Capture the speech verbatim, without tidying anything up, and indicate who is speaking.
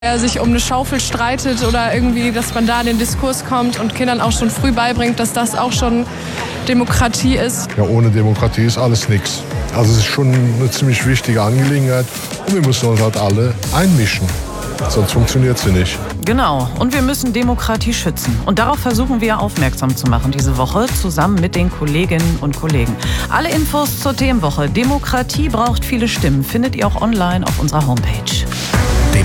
Speaker 1: er sich um eine Schaufel streitet oder irgendwie, dass man da in den Diskurs kommt und Kindern auch schon früh beibringt, dass das auch schon Demokratie ist.
Speaker 2: Ja, ohne Demokratie ist alles nichts. Also es ist schon eine ziemlich wichtige Angelegenheit und wir müssen uns halt alle einmischen, sonst funktioniert sie nicht.
Speaker 3: Genau, und wir müssen Demokratie schützen. Und darauf versuchen wir aufmerksam zu machen diese Woche, zusammen mit den Kolleginnen und Kollegen. Alle Infos zur Themenwoche Demokratie braucht viele Stimmen findet ihr auch online auf unserer Homepage.